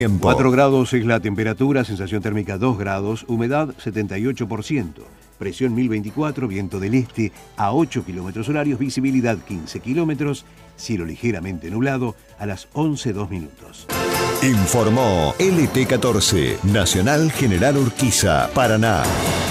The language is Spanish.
Tiempo. 4 grados es la temperatura, sensación térmica 2 grados, humedad 78%, presión 1024, viento del este a 8 kilómetros horarios, visibilidad 15 kilómetros, cielo ligeramente nublado a las 11:02. Informó LT14, Nacional General Urquiza, Paraná.